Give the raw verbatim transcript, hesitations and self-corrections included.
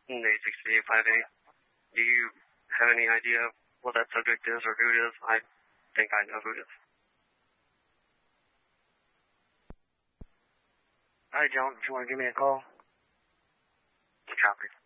eight six eight five eight. Do you have any idea what that subject is or who it is? I think I know who it is. All right, John, if you want to give me a call. Copy.